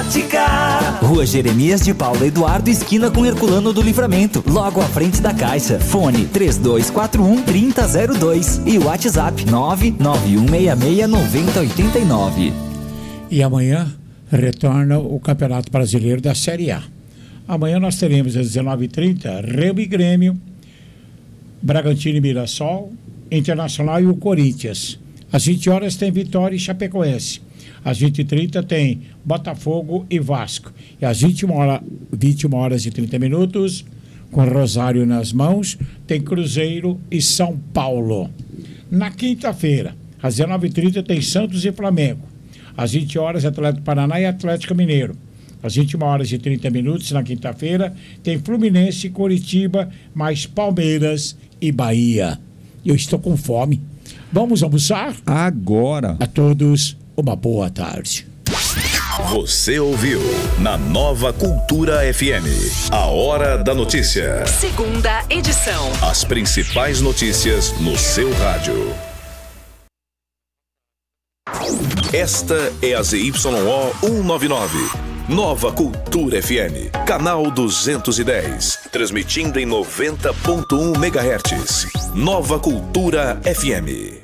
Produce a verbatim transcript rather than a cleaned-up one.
Ótica. Rua Jeremias de Paula Eduardo, esquina com Herculano do Livramento, logo à frente da Caixa. Fone três dois quatro um, três zero zero dois e o WhatsApp nove nove um seis seis nove zero oito nove. E amanhã retorna o Campeonato Brasileiro da Série A. Amanhã nós teremos às dezenove e trinta Remo e Grêmio, Bragantino e Mirassol, Internacional e o Corinthians. Às vinte horas tem Vitória e Chapecoense. Às vinte e trinta tem Botafogo e Vasco. E às vinte e uma horas e trinta minutos, com Rosário nas mãos, tem Cruzeiro e São Paulo. Na quinta-feira, às dezenove e trinta tem Santos e Flamengo. Às vinte horas, Atlético Paraná e Atlético Mineiro. Às vinte e uma horas e trinta minutos, na quinta-feira, tem Fluminense e Coritiba, mais Palmeiras e Bahia. Eu estou com fome. Vamos almoçar? Agora. A todos, uma boa tarde. Você ouviu na Nova Cultura F M, a Hora da Notícia. Segunda edição. As principais notícias no seu rádio. Esta é a Z Y O cento e noventa e nove. Nova Cultura F M, canal duzentos e dez, transmitindo em noventa ponto um megahertz. Nova Cultura F M.